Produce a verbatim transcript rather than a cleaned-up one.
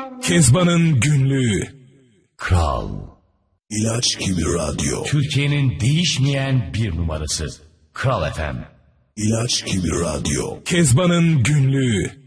Kezban'ın günlüğü. Kral. İlaç gibi radyo. Türkiye'nin değişmeyen bir numarası. Kral F M. İlaç gibi radyo. Kezban'ın günlüğü.